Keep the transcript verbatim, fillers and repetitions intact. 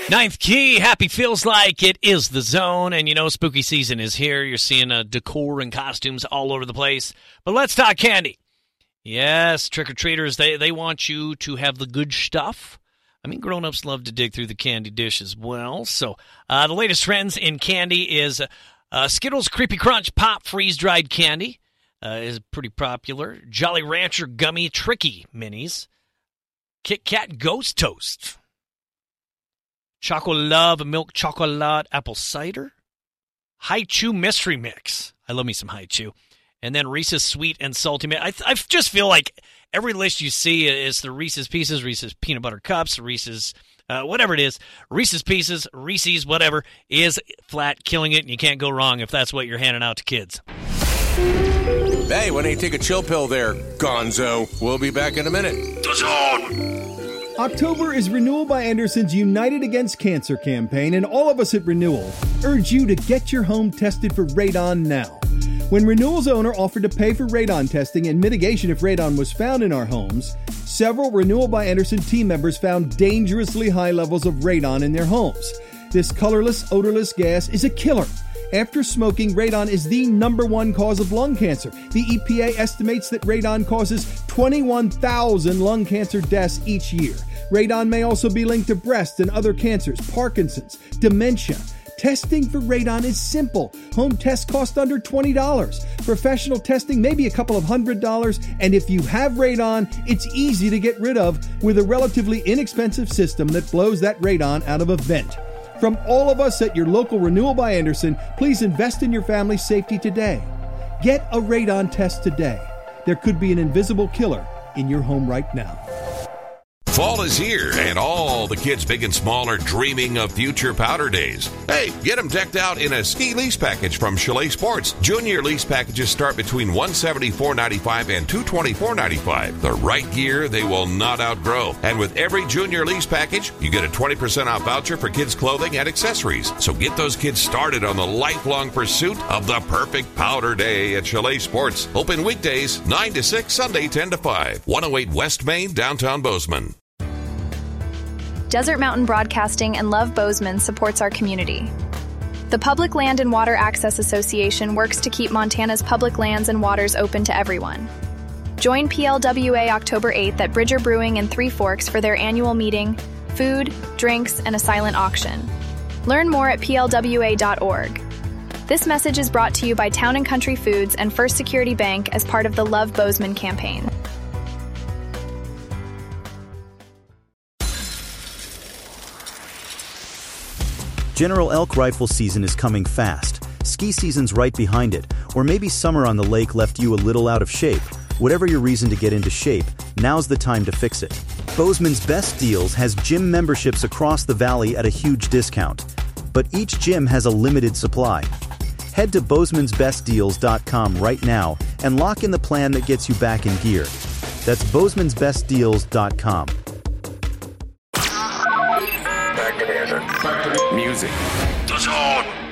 Ninth Key, happy feels like it is the zone, and you know spooky season is here. You're seeing uh, decor and costumes all over the place. But let's talk candy. Yes, trick-or-treaters, they, they want you to have the good stuff. I mean, grown-ups love to dig through the candy dish as well. So uh, the latest trends in candy is uh, Skittles Creepy Crunch Pop freeze-dried candy uh, is pretty popular. Jolly Rancher Gummy Tricky Minis. Kit Kat Ghost Toast. Chocolate Love Milk Chocolate Apple Cider. Hi-Chew Mystery Mix. I love me some Hi-Chew. And then Reese's Sweet and Salty Mix. I, th- I just feel like every list you see is the Reese's Pieces, Reese's Peanut Butter Cups, Reese's uh, whatever it is. Reese's Pieces, Reese's whatever is flat killing it, and you can't go wrong if that's what you're handing out to kids. Hey, why don't you take a chill pill there, gonzo? We'll be back in a minute. The Zone! October is Renewal by Anderson's United Against Cancer campaign, and all of us at Renewal urge you to get your home tested for radon now. When Renewal's owner offered to pay for radon testing and mitigation if radon was found in our homes, several Renewal by Anderson team members found dangerously high levels of radon in their homes. This colorless, odorless gas is a killer. After smoking, radon is the number one cause of lung cancer. The E P A estimates that radon causes twenty-one thousand lung cancer deaths each year. Radon may also be linked to breast and other cancers, Parkinson's, dementia. Testing for radon is simple. Home tests cost under twenty dollars. Professional testing maybe a couple of hundred dollars. And if you have radon, it's easy to get rid of with a relatively inexpensive system that blows that radon out of a vent. From all of us at your local Renewal by Anderson, please invest in your family's safety today. Get a radon test today. There could be an invisible killer in your home right now. Fall is here, and all the kids big and small are dreaming of future powder days. Hey, get them decked out in a ski lease package from Chalet Sports. Junior lease packages start between one hundred seventy-four dollars and ninety-five cents and two hundred twenty-four dollars and ninety-five cents. The right gear they will not outgrow. And with every junior lease package, you get a twenty percent off voucher for kids' clothing and accessories. So get those kids started on the lifelong pursuit of the perfect powder day at Chalet Sports. Open weekdays nine to six, Sunday ten to five. one oh eight West Main, downtown Bozeman. Desert Mountain Broadcasting and Love Bozeman supports our community. The Public Land and Water Access Association works to keep Montana's public lands and waters open to everyone. Join P L W A October eighth at Bridger Brewing in Three Forks for their annual meeting, food, drinks, and a silent auction. Learn more at P L W A dot org. This message is brought to you by Town and Country Foods and First Security Bank as part of the Love Bozeman campaign. General Elk rifle season is coming fast. Ski season's right behind it. Or maybe summer on the lake left you a little out of shape. Whatever your reason to get into shape, now's the time to fix it. Bozeman's Best Deals has gym memberships across the valley at a huge discount. But each gym has a limited supply. Head to Bozemans Best Deals dot com right now and lock in the plan that gets you back in gear. That's Bozemans Best Deals dot com. Back to the answer. Music. The Zone.